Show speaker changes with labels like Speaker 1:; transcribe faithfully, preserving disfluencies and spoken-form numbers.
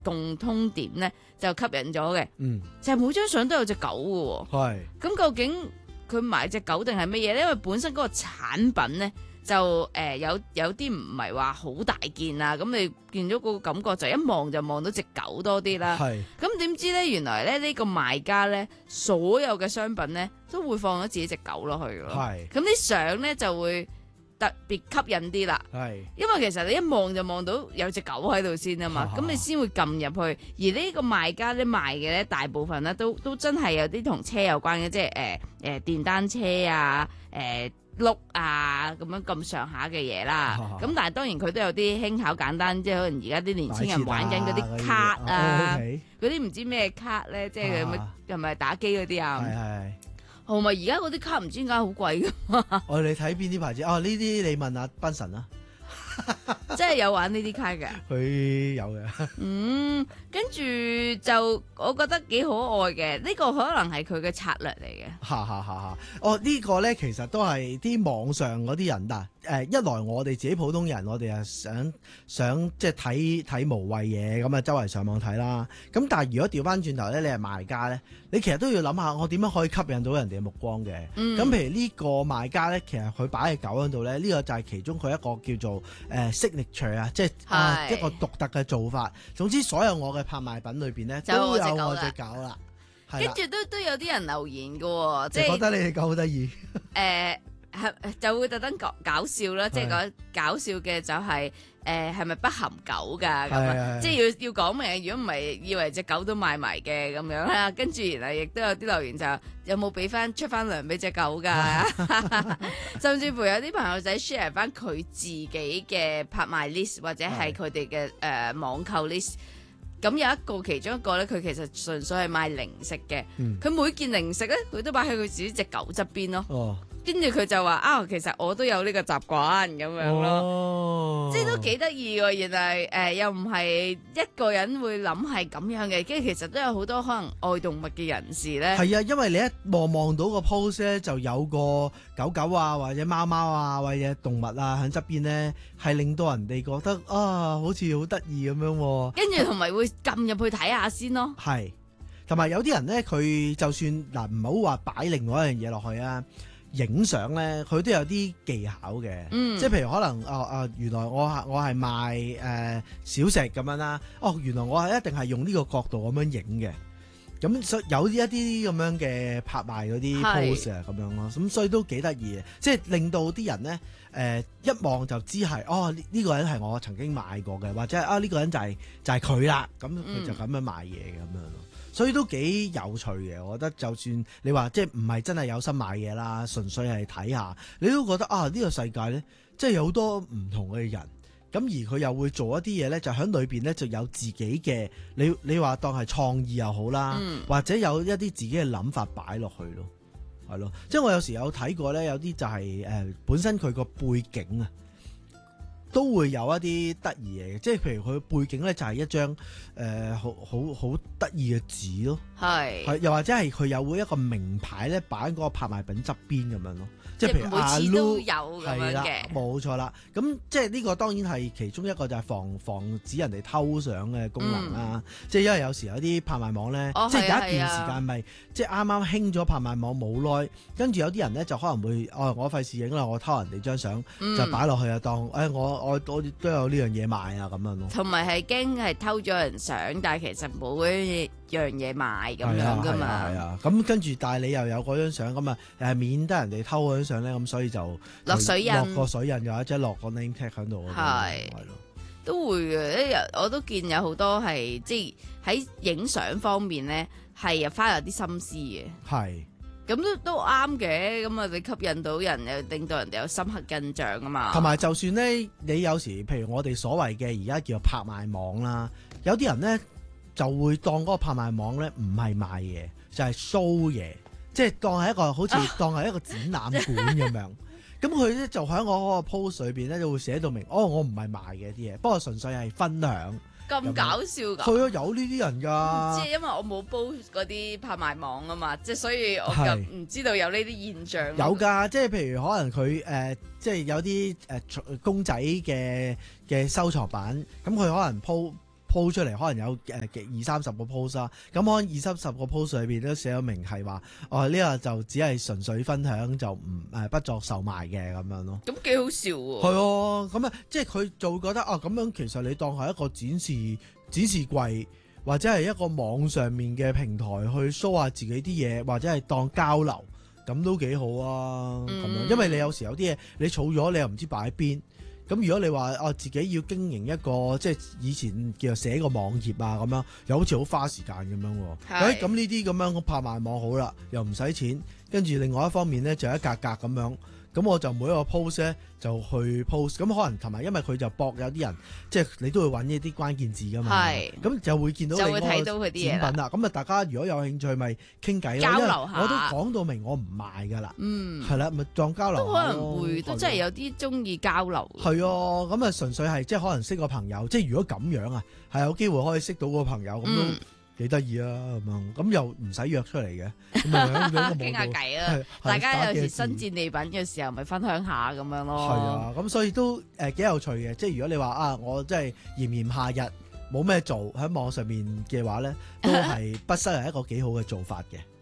Speaker 1: 共通點咧，就吸引咗嘅，
Speaker 2: 嗯，
Speaker 1: 就係每張相都有隻狗嘅喎。
Speaker 2: 係
Speaker 1: 咁究竟佢買隻狗定係乜嘢咧？因為本身嗰個產品咧就誒、呃、有有啲唔係話好大件啊，咁你見到個感覺就一望就望到隻狗多啲啦。
Speaker 2: 係
Speaker 1: 咁點知咧，原來咧呢、呢個賣家咧所有嘅商品咧都會放咗自己隻狗落去嘅咯。
Speaker 2: 係
Speaker 1: 咁啲相咧就會特別吸引啲啦。
Speaker 2: 係
Speaker 1: 因為其實你一望就望到有隻狗喺度先啊嘛，咁你先會撳入去。而呢個賣家咧賣嘅咧大部分咧都都真係有啲同車有關嘅，即係誒誒電單車啊、誒轆啊咁樣咁上下嘅嘢啦。咁但係當然佢都有啲輕巧簡單，即係可能而家啲年輕人玩緊嗰啲卡啊，嗰啲唔知咩卡咧，即係咪係咪打機嗰啲啊？
Speaker 2: 係係。
Speaker 1: 同埋而家嗰啲卡唔知點解好貴噶嘛？
Speaker 2: 我哋睇邊啲牌子？哦，呢啲你問阿賓神啦，
Speaker 1: 即係有玩呢啲卡嘅。
Speaker 2: 佢有嘅。
Speaker 1: 嗯，跟住就我覺得幾可愛嘅，呢、這個可能係佢嘅策略嚟嘅。
Speaker 2: 哈哈哈哈！哦，呢、這個咧其實都係啲網上嗰啲人嗱，誒、呃、一來我哋自己普通人，我哋啊想想即係睇睇無謂嘢，咁啊周圍上網睇啦。咁但係如果調翻轉頭咧，你係賣家咧，你其實都要諗下，我點樣可以吸引到人哋嘅目光嘅。咁、嗯、譬如呢個賣家咧，其實佢擺喺狗嗰度咧，呢、這個就係其中佢一個叫做誒 signature 啊，即係啊一個獨特嘅做法。總之所有我嘅拍賣品裏邊咧都有我隻狗啦。
Speaker 1: 跟住都都有啲人留言嘅喎，即係
Speaker 2: 覺得你哋狗好得意。
Speaker 1: 誒係就會特登搞搞笑啦，即係講搞笑嘅就係誒係咪不含狗㗎咁啊？即係要要講明，如果唔係以為隻狗都賣埋嘅咁樣啦。跟住然後亦都有啲留言就有冇俾翻出翻糧俾隻狗㗎？甚至乎有啲朋友仔 share 翻佢自己嘅拍賣 list 或者係佢哋嘅誒網購 list。咁有一個其中一個咧，佢其實純粹係賣零食嘅。佢、嗯、每件零食咧，佢都擺喺佢自己隻狗側邊咯。哦，跟住佢就話啊，其實我都有呢個習慣咁樣咯。哦，即係都幾得意喎。原來誒、呃、又唔係一個人會諗係咁樣嘅，跟住其實都有好多可能愛動物嘅人士咧。
Speaker 2: 係啊，因為你一望望到個 post 咧，就有個狗狗啊，或者貓貓啊，或者動物啊喺側邊咧，係令到人哋覺得啊，好似好得意咁樣、啊。
Speaker 1: 跟住同埋會撳入去睇下先咯。
Speaker 2: 係，同埋有啲人咧，佢就算嗱唔好話擺另外一樣嘢落去啊。影相咧，佢都有啲技巧嘅，嗯、即係譬如可能啊啊、呃，原來我係我係賣誒、呃、小食咁樣啦，哦，原來我係一定係用呢個角度咁樣影嘅，咁所以有一啲咁樣嘅拍賣嗰啲 pose 啊咁樣咯，咁所以都幾得意嘅，即係令到啲人咧誒、呃、一望就知係哦呢呢、呢個人係我曾經買過嘅，或者啊呢、呢個人就係、係、就係佢啦，咁佢就咁樣賣嘢咁樣咯。所以都幾有趣嘅，我覺得就算你話即係唔係真係有心買嘢啦，純粹係睇下，你都覺得啊呢、呢個世界咧，即係有好多唔同嘅人，咁而佢又會做一啲嘢咧，就喺裏邊咧就有自己嘅，你你話當係創意又好啦，嗯、或者有一啲自己嘅諗法擺落去咯，係咯，即係我有時有睇過咧，有啲就係、是、誒、呃、本身佢個背景啊。都會有一啲得意嘢嘅，即係譬如佢背景咧就係一張誒好好好得意嘅紙咯，係係又或者係佢有會一個名牌咧擺喺嗰個拍賣品側邊咁樣咯，即係譬如阿 Lu 係啦，冇錯啦，咁即係呢個當然係其中一個就係防防止人哋偷相嘅功能啦，嗯、即係因為有時有啲拍賣網咧，哦、即係有一段時間咪即係啱啱興咗拍賣網冇耐，跟住有啲人咧就可能會哦我費事影啦，我偷人哋張相、嗯、就擺落去啊當誒、哎、我。我我都有呢樣嘢賣啊，咁樣咯。同埋係驚係偷咗人相，但係其實冇嗰樣嘢賣咁樣噶嘛。係啊，咁跟住，但係你又有嗰張相咁啊，誒免得人哋偷嗰張相咧，咁所以就
Speaker 1: 落水印，落
Speaker 2: 個水印又或者落個 name tag 喺度。係，係咯，
Speaker 1: 都會嘅。我都見有好多係即係喺影相方面咧，係又花有啲心思嘅。係。咁都都啱嘅，咁啊你吸引到人，又令到人哋有深刻印象啊嘛。同埋就算咧，你有時譬如我哋所謂嘅而家叫做拍賣網啦，有啲人咧就會當嗰個拍賣網咧唔係賣嘢，就係 show 嘢，即係當係一個好似當係一個展覽館咁樣。咁佢咧就喺我嗰個 post 裏邊咧就會寫到明，哦，我唔係賣嘅啲嘢，不過純粹係分享。咁搞笑㗎！係啊，有呢啲人㗎。即係因為我冇煲嗰啲拍賣網啊嘛，即係所以我就唔知道有呢啲現象。有㗎，即係譬如可能佢誒、呃，即係有啲誒、呃、公仔嘅嘅收藏品，咁佢可能鋪
Speaker 2: post 出嚟，可能有誒二三十個 post 啦。咁可能二三十個 post 裏邊都寫咗明係話，哦呢、這個就只係純粹分享，就唔誒不作售賣嘅咁樣咯。
Speaker 1: 咁幾好笑喎！
Speaker 2: 係啊，咁啊，即係佢就會覺得啊，咁樣其實你當係一個展示展示櫃，或者係一個網上面嘅平台去 show 下自己啲嘢，或者係當交流，咁都幾好啊。咁、嗯、樣，因為你有時有啲嘢你儲咗，你又唔知擺喺邊。咁如果你話啊自己要經營一個即係以前叫做寫個網頁啊咁樣，又好似好花時間咁樣喎。咁呢啲咁樣拍賣網好啦，又唔使錢，跟住另外一方面咧就一格格咁樣。咁我就每一個 post 咧就去 post，咁可能同埋因為佢就博有啲人，即係你都會揾一啲關鍵字噶嘛，咁就會見到你嗰個展品啦。咁啊，大家如果有興趣，咪傾偈咯，交流下。我都講到明我唔賣噶啦，嗯，係啦，咪當交流下咯。都可能會，都真係有啲中意交流。係啊，咁啊純粹係即係可能識個朋友，即係如果咁樣啊，係有機會可以識到個朋友咁都。嗯幾得意啊咁樣，咁又唔使約出嚟嘅，傾下偈啊！
Speaker 1: 大家有時新戰利品嘅時候，咪分享下咁樣咯。
Speaker 2: 係啊，咁所以都誒幾有趣嘅。即係如果你話啊，我真係炎炎夏日冇咩做喺網上面嘅話咧，都係不失係一個幾好嘅做法嘅。